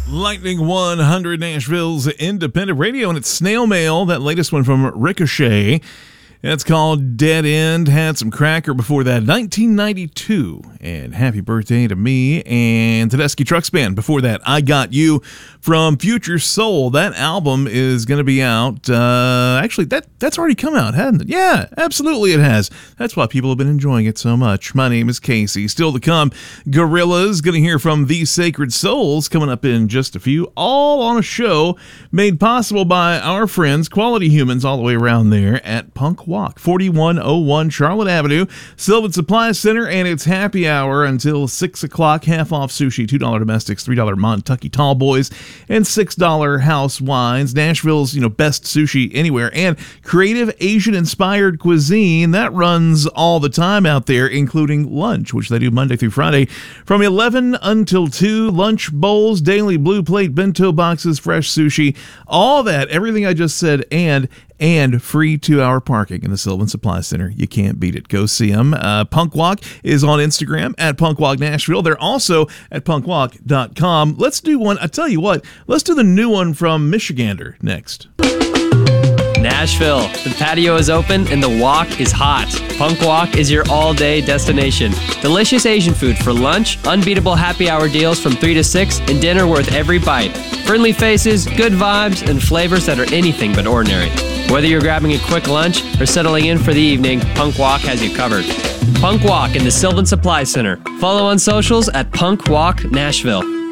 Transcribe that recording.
Lightning 100 Nashville's independent radio, and it's Snail Mail, that latest one from Ricochet. It's called Dead End. Had some cracker before that, 1992. And happy birthday to me. And Tedeschi Trucks Band before that, I Got You from Future Soul. That album is going to be out. Actually, that's already come out, hasn't it? Yeah, absolutely it has. That's why people have been enjoying it so much. My name is Casey. Still to come, Gorillaz. Going to hear from The Sacred Souls coming up in just a few. All on a show made possible by our friends, Quality Humans, all the way around there at Punk Walk, 4101 Charlotte Avenue, Sylvan Supply Center, and it's happy hour until 6 o'clock. Half off sushi, $2 domestics, $3 Montucky Tall Boys, and $6 house wines. Nashville's, best sushi anywhere, and creative Asian-inspired cuisine that runs all the time out there, including lunch, which they do Monday through Friday from 11 until 2. Lunch bowls, daily blue plate, bento boxes, fresh sushi, all that, everything I just said, and free 2-hour parking in the Sylvan Supply Center. You can't beat it. Go see them. Punk Walk is on Instagram at Punk Walk Nashville. They're also at punkwalk.com. Let's do one. I tell you what, let's do the new one from Michigander next. Nashville. The patio is open and the walk is hot. Punk Walk is your all-day destination. Delicious Asian food for lunch, unbeatable happy hour deals from 3 to 6, and dinner worth every bite. Friendly faces, good vibes, and flavors that are anything but ordinary. Whether you're grabbing a quick lunch or settling in for the evening, Punk Walk has you covered. Punk Walk in the Sylvan Supply Center. Follow on socials at Punk Walk Nashville.